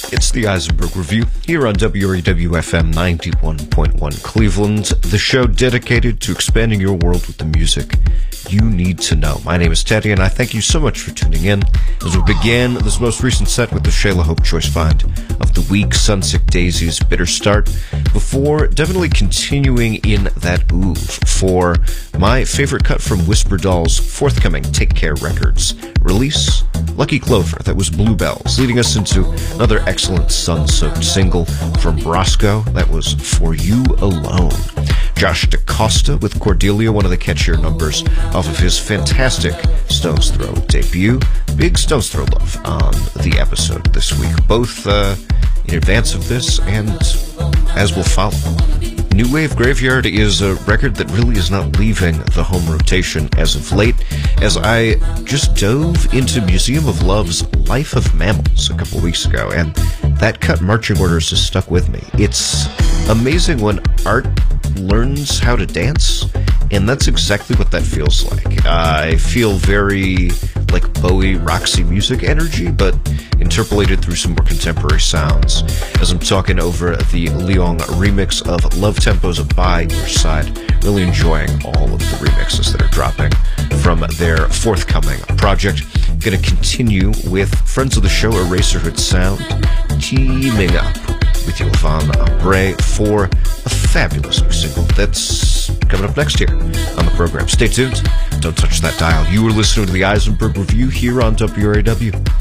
It's the Eisenberg Review here on WREW-FM 91.1 Cleveland, the show dedicated to expanding your world with the music you need to know. My name is Teddy, and I thank you so much for tuning in as we began this most recent set with the Shayla Hope Choice Find of the week, Sunsick Daisy's Bitter Start, before definitely continuing in that oeuvre for my favorite cut from Whisper Doll's forthcoming Take Care Records release, Lucky Clover. That was Bluebells, leading us into another excellent sun-soaked single from Brosco. That was For You Alone. Josh DaCosta with Cordelia, one of the catchier numbers off of his fantastic Stones Throw debut. Big Stones Throw love on the episode this week, both in advance of this and as will follow. New Wave Graveyard is a record that really is not leaving the home rotation as of late, as I just dove into Museum of Love's Life of Mammals a couple weeks ago, and that cut, Marching Orders, has stuck with me. It's amazing when art learns how to dance, and that's exactly what that feels like. I feel very like Bowie, Roxy Music energy, but interpolated through some more contemporary sounds, as I'm talking over the Leong remix of Love Tempo's By Your Side. Really enjoying all of the remixes that are dropping from their forthcoming project. Gonna continue with friends of the show, Eraserhood Sound, teaming up with Yvonne Bray for a fabulous new single that's coming up next here on the program. Stay tuned. Don't touch that dial. You are listening to the Eisenberg Review here on WRAW.